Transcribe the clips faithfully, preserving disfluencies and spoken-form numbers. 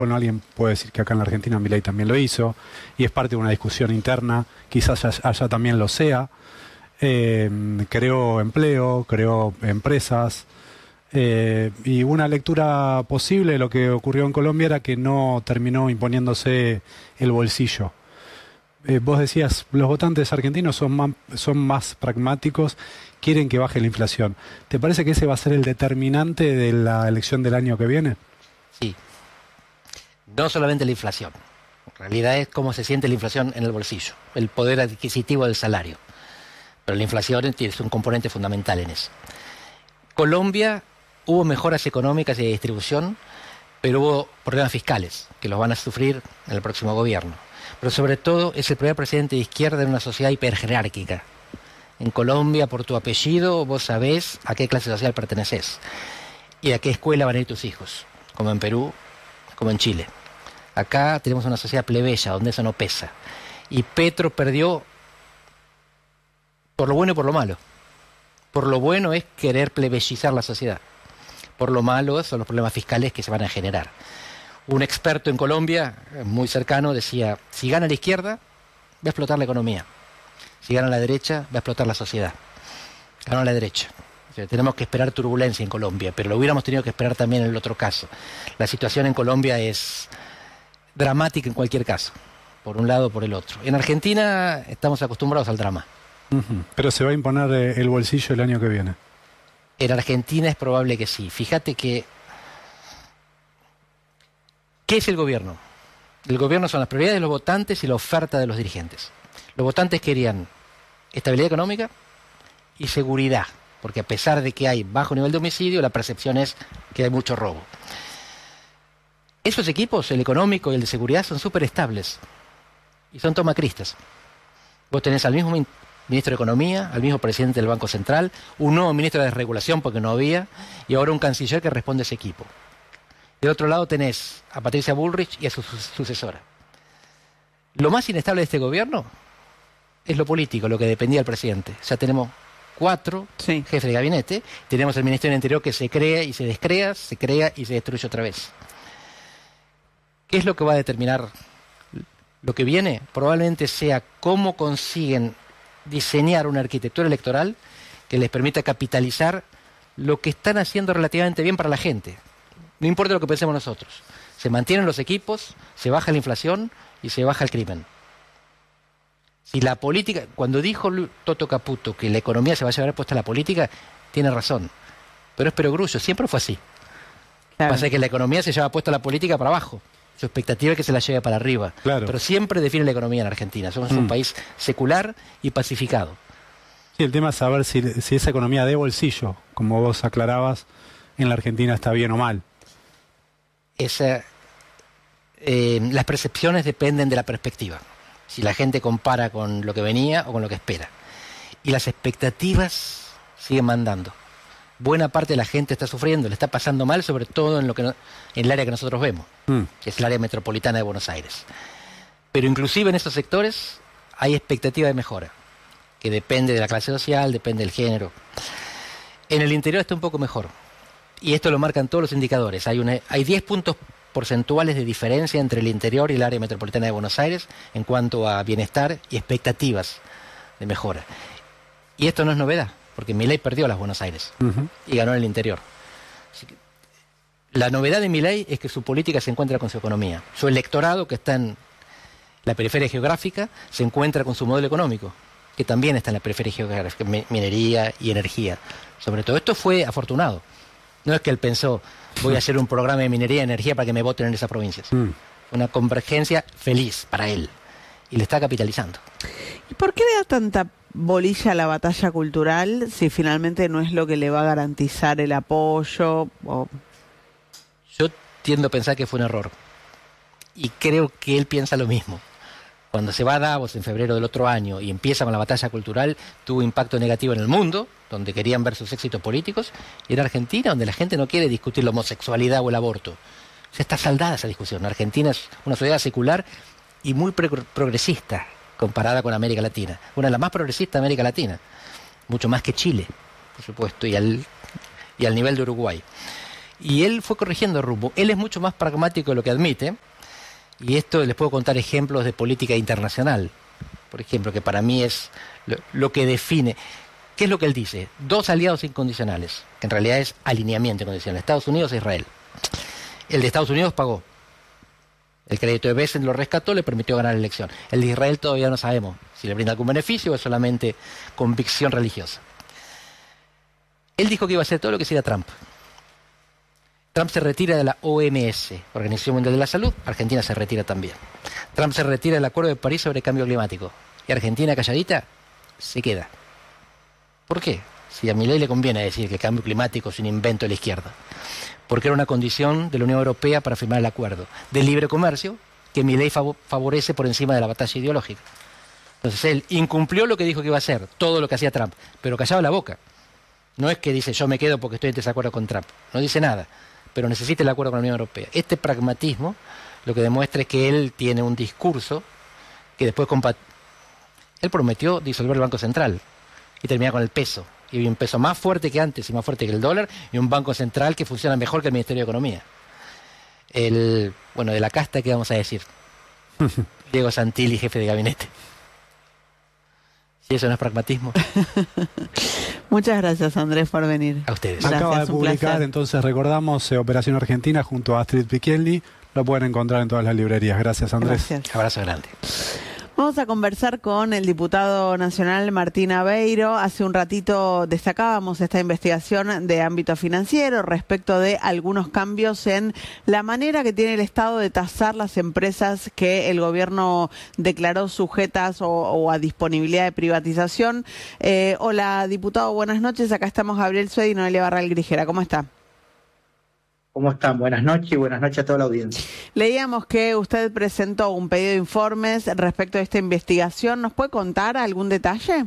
Bueno, alguien puede decir que acá en la Argentina Milei también lo hizo, y es parte de una discusión interna, quizás allá, allá también lo sea. Eh, creó empleo, creó empresas, eh, y una lectura posible de lo que ocurrió en Colombia era que no terminó imponiéndose el bolsillo. Eh, vos decías, los votantes argentinos son más, son más pragmáticos, quieren que baje la inflación. ¿Te parece que ese va a ser el determinante de la elección del año que viene? Sí. No solamente la inflación. En realidad es cómo se siente la inflación en el bolsillo, el poder adquisitivo del salario. Pero la inflación es un componente fundamental en eso. Colombia, hubo mejoras económicas y de distribución, pero hubo problemas fiscales que los van a sufrir en el próximo gobierno. Pero sobre todo es el primer presidente de izquierda en una sociedad hiperjerárquica. En Colombia, por tu apellido, vos sabés a qué clase social perteneces y a qué escuela van a ir tus hijos, como en Perú, como en Chile. Acá tenemos una sociedad plebeya, donde eso no pesa. Y Petro perdió por lo bueno y por lo malo. Por lo bueno es querer plebeyizar la sociedad. Por lo malo son los problemas fiscales que se van a generar. Un experto en Colombia, muy cercano, decía, si gana la izquierda, va a explotar la economía. Si gana la derecha, va a explotar la sociedad. Ganó la derecha. O sea, tenemos que esperar turbulencia en Colombia, pero lo hubiéramos tenido que esperar también en el otro caso. La situación en Colombia es dramática en cualquier caso, por un lado o por el otro. En Argentina estamos acostumbrados al drama. Uh-huh. Pero se va a imponer eh, el bolsillo el año que viene. En Argentina es probable que sí. Fíjate que... ¿Qué es el gobierno? El gobierno son las prioridades de los votantes y la oferta de los dirigentes. Los votantes querían estabilidad económica y seguridad, porque a pesar de que hay bajo nivel de homicidio, la percepción es que hay mucho robo. Esos equipos, el económico y el de seguridad, son súper estables y son tomacristas. Vos tenés al mismo ministro de Economía, al mismo presidente del Banco Central, un nuevo ministro de Desregulación porque no había, y ahora un canciller que responde a ese equipo. Del otro lado tenés a Patricia Bullrich y a su sucesora. Lo más inestable de este gobierno es lo político, lo que dependía del presidente. O sea, tenemos cuatro sí. jefes de gabinete, tenemos el Ministerio del Interior que se crea y se descrea, se crea y se destruye otra vez. ¿Qué es lo que va a determinar lo que viene? Probablemente sea cómo consiguen diseñar una arquitectura electoral que les permita capitalizar lo que están haciendo relativamente bien para la gente. No importa lo que pensemos nosotros. Se mantienen los equipos, se baja la inflación y se baja el crimen. Si la política, cuando dijo Toto Caputo que la economía se va a llevar puesta a la política, tiene razón. Pero es perogrullo, siempre fue así. Claro. Pasa que la economía se lleva puesta a la política para abajo. Su expectativa es que se la lleve para arriba. Claro. Pero siempre define la economía en Argentina. Somos mm. un país secular y pacificado. Sí, el tema es saber si, si esa economía de bolsillo, como vos aclarabas, en la Argentina está bien o mal. Esa, eh, las percepciones dependen de la perspectiva. Si la gente compara con lo que venía o con lo que espera. Y las expectativas siguen mandando. Buena parte de la gente está sufriendo, le está pasando mal, sobre todo en, lo que no, en el área que nosotros vemos, mm. que es el área metropolitana de Buenos Aires. Pero inclusive en esos sectores hay expectativa de mejora, que depende de la clase social, depende del género. En el interior está un poco mejor. Y esto lo marcan todos los indicadores. Hay, una, hay diez puntos porcentuales de diferencia entre el interior y el área metropolitana de Buenos Aires en cuanto a bienestar y expectativas de mejora. Y esto no es novedad, porque Milei perdió las Buenos Aires uh-huh. y ganó en el interior. Así que la novedad de Milei es que su política se encuentra con su economía. Su electorado, que está en la periferia geográfica, se encuentra con su modelo económico, que también está en la periferia geográfica, minería y energía. Sobre todo esto fue afortunado. No es que él pensó, voy a hacer un programa de minería y energía para que me voten en esas provincias. Mm. Una convergencia feliz para él. Y le está capitalizando. ¿Y por qué le da tanta bolilla a la batalla cultural si finalmente no es lo que le va a garantizar el apoyo? O... Yo tiendo a pensar que fue un error. Y creo que él piensa lo mismo. Cuando se va a Davos en febrero del otro año y empieza con la batalla cultural, tuvo impacto negativo en el mundo, donde querían ver sus éxitos políticos, y en Argentina, donde la gente no quiere discutir la homosexualidad o el aborto. O sea, está saldada esa discusión. Argentina es una sociedad secular y muy progresista comparada con América Latina. Una de las más progresistas de América Latina. Mucho más que Chile, por supuesto, y al, y al nivel de Uruguay. Y él fue corrigiendo el rumbo. Él es mucho más pragmático de lo que admite. Y esto les puedo contar ejemplos de política internacional. Por ejemplo, que para mí es lo, lo que define. ¿Qué es lo que él dice? Dos aliados incondicionales, que en realidad es alineamiento incondicional. Estados Unidos e Israel. El de Estados Unidos pagó. El crédito de Besen lo rescató, le permitió ganar la elección. El de Israel todavía no sabemos si le brinda algún beneficio o es solamente convicción religiosa. Él dijo que iba a hacer todo lo que hiciera Trump. Trump se retira de la O M S, Organización Mundial de la Salud. Argentina se retira también. Trump se retira del Acuerdo de París sobre cambio climático. Y Argentina, calladita, se queda. ¿Por qué? Si a Milei le conviene decir que el cambio climático es un invento de la izquierda. Porque era una condición de la Unión Europea para firmar el acuerdo de libre comercio que Milei fav- favorece por encima de la batalla ideológica. Entonces él incumplió lo que dijo que iba a hacer, todo lo que hacía Trump, pero callaba la boca. No es que dice yo me quedo porque estoy en desacuerdo con Trump. No dice nada, pero necesita el acuerdo con la Unión Europea. Este pragmatismo lo que demuestra es que él tiene un discurso que después compa- él prometió disolver el Banco Central y terminar con el peso. Y hay un peso más fuerte que antes y más fuerte que el dólar y un Banco Central que funciona mejor que el Ministerio de Economía. El, bueno, de la casta, ¿qué vamos a decir? Diego Santilli, jefe de gabinete. ¿Y eso no es pragmatismo? Muchas gracias, Andrés, por venir. A ustedes. Gracias, Acaba de un publicar, placer. entonces recordamos, eh, Operación Argentina junto a Astrid Pichelli. Lo pueden encontrar en todas las librerías. Gracias, Andrés. Gracias. Abrazo grande. Vamos a conversar con el diputado nacional Martín Aveiro. Hace un ratito destacábamos esta investigación de ámbito financiero respecto de algunos cambios en la manera que tiene el Estado de tasar las empresas que el gobierno declaró sujetas o, o a disponibilidad de privatización. Eh, hola, diputado, buenas noches. Acá estamos Gabriel Sued y Noelia Barral Grijera. ¿Cómo está? ¿Cómo están? Buenas noches y buenas noches a toda la audiencia. Leíamos que usted presentó un pedido de informes respecto a esta investigación. ¿Nos puede contar algún detalle?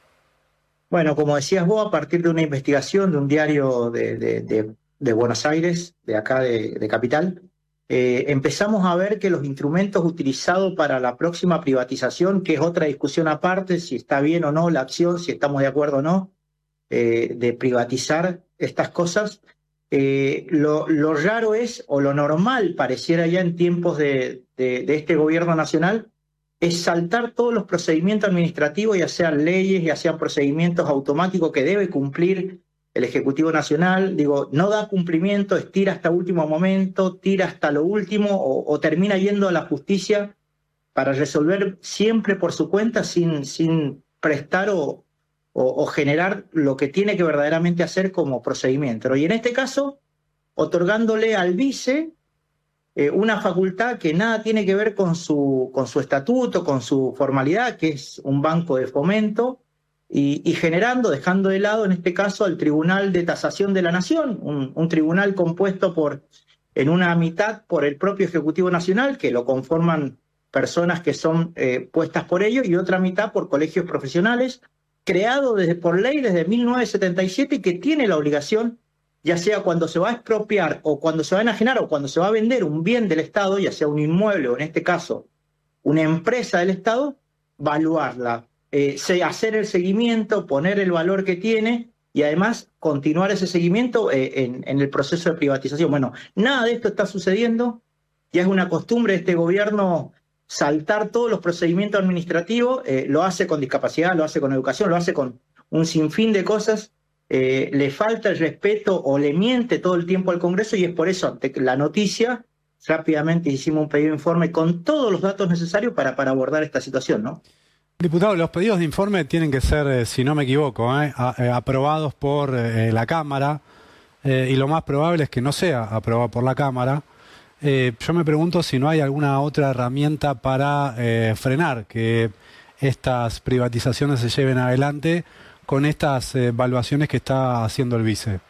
Bueno, como decías vos, a partir de una investigación de un diario de, de, de, de Buenos Aires, de acá de, de Capital, eh, empezamos a ver que los instrumentos utilizados para la próxima privatización, que es otra discusión aparte, si está bien o no la acción, si estamos de acuerdo o no, eh, de privatizar estas cosas, Eh, lo, lo raro es, o lo normal pareciera ya en tiempos de, de, de este gobierno nacional, es saltar todos los procedimientos administrativos, ya sean leyes, ya sean procedimientos automáticos que debe cumplir el Ejecutivo Nacional. Digo, no da cumplimiento, estira hasta último momento, tira hasta lo último, o, o termina yendo a la justicia para resolver siempre por su cuenta sin, sin prestar o O, o generar lo que tiene que verdaderamente hacer como procedimiento. Y en este caso, otorgándole al vice eh, una facultad que nada tiene que ver con su, con su estatuto, con su formalidad, que es un banco de fomento, y, y generando, dejando de lado en este caso al Tribunal de Tasación de la Nación, un, un tribunal compuesto por, en una mitad por el propio Ejecutivo Nacional, que lo conforman personas que son eh, puestas por ello, y otra mitad por colegios profesionales, creado desde, por ley desde mil novecientos setenta y siete y que tiene la obligación, ya sea cuando se va a expropiar o cuando se va a enajenar o cuando se va a vender un bien del Estado, ya sea un inmueble o en este caso una empresa del Estado, valuarla, eh, hacer el seguimiento, poner el valor que tiene y además continuar ese seguimiento eh, en, en el proceso de privatización. Bueno, nada de esto está sucediendo, ya es una costumbre de este gobierno saltar todos los procedimientos administrativos, eh, lo hace con discapacidad, lo hace con educación, lo hace con un sinfín de cosas, eh, le falta el respeto o le miente todo el tiempo al Congreso y es por eso, ante la noticia, rápidamente hicimos un pedido de informe con todos los datos necesarios para, para abordar esta situación, ¿no? Diputado, los pedidos de informe tienen que ser, eh, si no me equivoco, eh, a, eh, aprobados por eh, la Cámara eh, y lo más probable es que no sea aprobado por la Cámara. Eh, yo me pregunto si no hay alguna otra herramienta para eh, frenar que estas privatizaciones se lleven adelante con estas eh, evaluaciones que está haciendo el vice.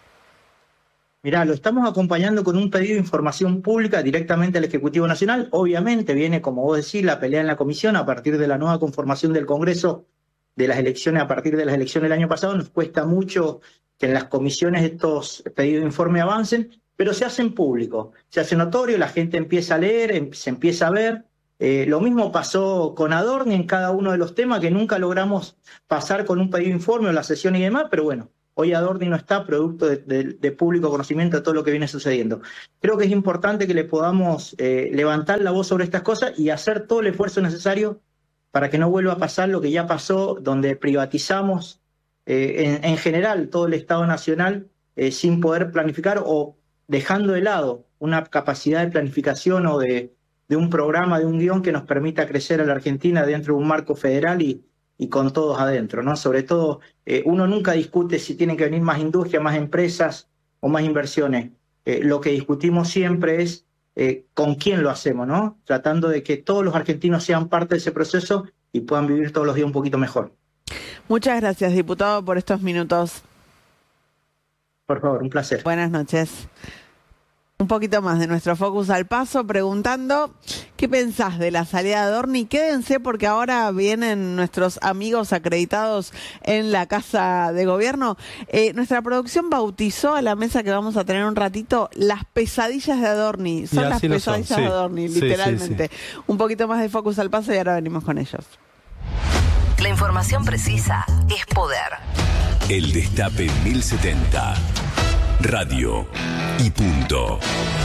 Mirá, lo estamos acompañando con un pedido de información pública directamente al Ejecutivo Nacional. Obviamente viene, como vos decís, la pelea en la comisión a partir de la nueva conformación del Congreso de las elecciones, a partir de las elecciones del año pasado. Nos cuesta mucho que en las comisiones estos pedidos de informe avancen, pero se hacen públicos, se hace notorio, la gente empieza a leer, se empieza a ver. Eh, lo mismo pasó con Adorni en cada uno de los temas que nunca logramos pasar con un pedido de informe o la sesión y demás, pero bueno, hoy Adorni no está producto de, de, de público conocimiento de todo lo que viene sucediendo. Creo que es importante que le podamos eh, levantar la voz sobre estas cosas y hacer todo el esfuerzo necesario para que no vuelva a pasar lo que ya pasó, donde privatizamos eh, en, en general todo el Estado Nacional eh, sin poder planificar o dejando de lado una capacidad de planificación o de, de un programa, de un guión que nos permita crecer a la Argentina dentro de un marco federal y, y con todos adentro, ¿no? Sobre todo, eh, uno nunca discute si tienen que venir más industria, más empresas o más inversiones. Eh, lo que discutimos siempre es eh, con quién lo hacemos, ¿no? Tratando de que todos los argentinos sean parte de ese proceso y puedan vivir todos los días un poquito mejor. Muchas gracias, diputado, por estos minutos. Por favor, un placer. Buenas noches. Un poquito más de nuestro Focus al Paso, preguntando qué pensás de la salida de Adorni. Quédense porque ahora vienen nuestros amigos acreditados en la Casa de Gobierno. Eh, nuestra producción bautizó a la mesa que vamos a tener un ratito las pesadillas de Adorni. Son las pesadillas son. Sí. de Adorni, sí, literalmente. Sí, sí. Un poquito más de Focus al Paso y ahora venimos con ellos. La información precisa es poder. El Destape mil setenta. Radio y punto.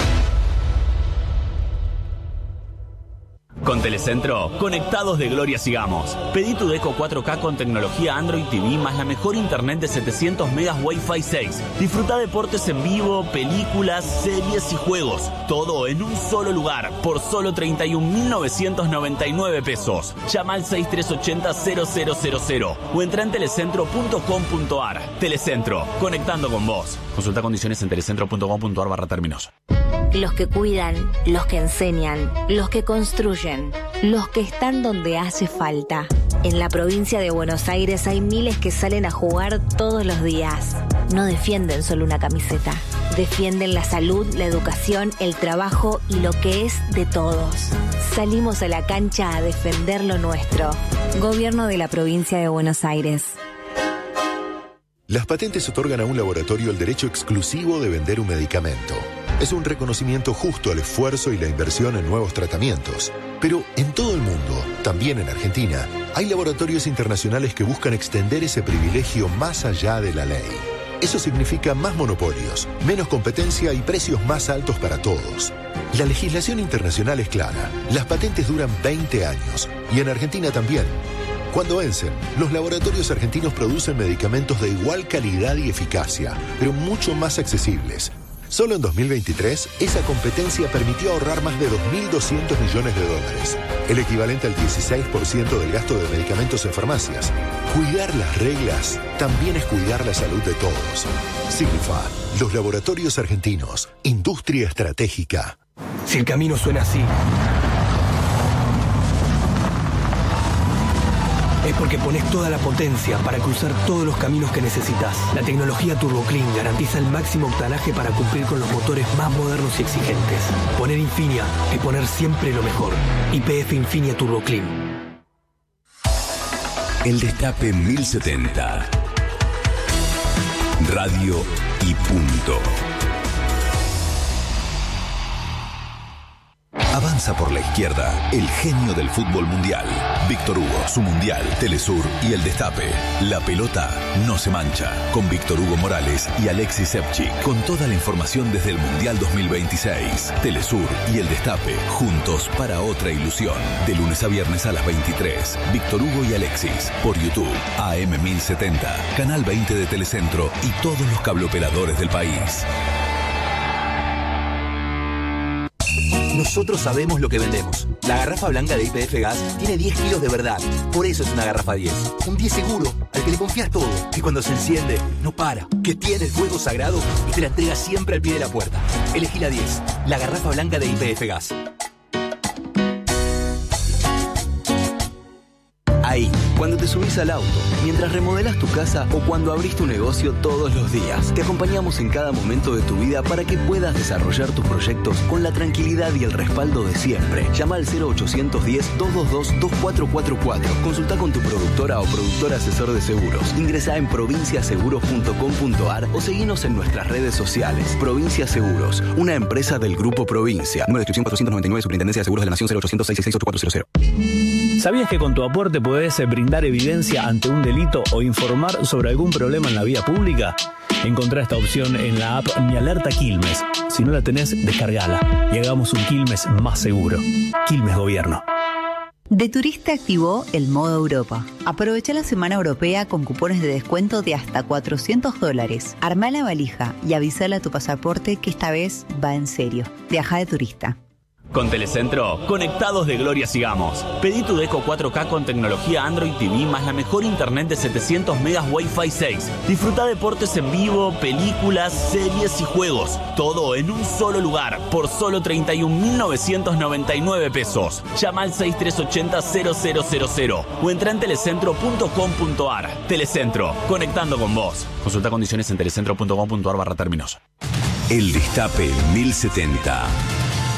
Con Telecentro, conectados de gloria sigamos. Pedí tu Deco cuatro K con tecnología Android T V más la mejor internet de setecientos megas Wi-Fi seis. Disfruta deportes en vivo, películas, series y juegos. Todo en un solo lugar, por solo treinta y un mil novecientos noventa y nueve pesos. Llama al seis tres ocho cero cero cero cero cero o entra en telecentro punto com punto ar. Telecentro, conectando con vos. Consulta condiciones en telecentro punto com punto ar barra términos. Los que cuidan, los que enseñan, los que construyen, los que están donde hace falta. En la provincia de Buenos Aires hay miles que salen a jugar todos los días. No defienden solo una camiseta. Defienden la salud, la educación, el trabajo y lo que es de todos. Salimos a la cancha a defender lo nuestro. Gobierno de la provincia de Buenos Aires. Las patentes otorgan a un laboratorio el derecho exclusivo de vender un medicamento. Es un reconocimiento justo al esfuerzo y la inversión en nuevos tratamientos. Pero en todo el mundo, también en Argentina, hay laboratorios internacionales que buscan extender ese privilegio más allá de la ley. Eso significa más monopolios, menos competencia y precios más altos para todos. La legislación internacional es clara. Las patentes duran veinte años y en Argentina también. Cuando vencen, los laboratorios argentinos producen medicamentos de igual calidad y eficacia, pero mucho más accesibles. Solo en dos mil veintitrés, esa competencia permitió ahorrar más de dos mil doscientos millones de dólares, el equivalente al dieciséis por ciento del gasto de medicamentos en farmacias. Cuidar las reglas también es cuidar la salud de todos. Signifa, los laboratorios argentinos, industria estratégica. Si el camino suena así, es porque pones toda la potencia para cruzar todos los caminos que necesitas. La tecnología Turbo Clean garantiza el máximo octanaje para cumplir con los motores más modernos y exigentes. Poner Infinia es poner siempre lo mejor. Y P F Infinia Turbo Clean. El Destape mil setenta. Radio y punto. Avanza por la izquierda, el genio del fútbol mundial. Víctor Hugo, su mundial, Telesur y el Destape. La pelota no se mancha. Con Víctor Hugo Morales y Alexis Sepchik. Con toda la información desde el Mundial dos mil veintiséis. Telesur y el Destape, juntos para otra ilusión. De lunes a viernes a las veintitrés. Víctor Hugo y Alexis. Por YouTube, A M mil setenta, Canal veinte de Telecentro y todos los cableoperadores del país. Nosotros sabemos lo que vendemos. La garrafa blanca de Y P F Gas tiene diez kilos de verdad. Por eso es una garrafa diez. Un diez seguro, al que le confías todo. Que cuando se enciende, no para. Que tiene el fuego sagrado y te la entrega siempre al pie de la puerta. Elegí la diez. La garrafa blanca de Y P F Gas. Ahí, cuando te subís al auto, mientras remodelas tu casa o cuando abrís tu negocio todos los días. Te acompañamos en cada momento de tu vida para que puedas desarrollar tus proyectos con la tranquilidad y el respaldo de siempre. Llama al cero ochocientos diez, doscientos veintidós, veinticuatro cuarenta y cuatro. Consulta con tu productora o productor asesor de seguros. Ingresá en provincia seguros punto com punto ar o seguinos en nuestras redes sociales. Provincia Seguros, una empresa del Grupo Provincia. Número de inscripción cuatrocientos noventa y nueve, Superintendencia de Seguros de la Nación, cero ochocientos, seiscientos sesenta y seis, ocho cuatro cero cero. ¿Sabías que con tu aporte podés brindar evidencia ante un delito o informar sobre algún problema en la vía pública? Encontrá esta opción en la app Mi Alerta Quilmes. Si no la tenés, descargala y hagamos un Quilmes más seguro. Quilmes Gobierno. De Turista activó el modo Europa. Aprovecha la semana europea con cupones de descuento de hasta cuatrocientos dólares. Armá la valija y avísale a tu pasaporte que esta vez va en serio. Viaja de turista. Con Telecentro, conectados de gloria sigamos. Pedí tu Deco cuatro K con tecnología Android T V más la mejor internet de setecientos megas Wi-Fi seis. Disfruta deportes en vivo, películas, series y juegos. Todo en un solo lugar, por solo treinta y un mil novecientos noventa y nueve pesos. Llama al seis tres ocho cero cero cero cero cero o entra en telecentro punto com punto ar. Telecentro, conectando con vos. Consulta condiciones en telecentro punto com punto ar barra términos. El Destape mil setenta.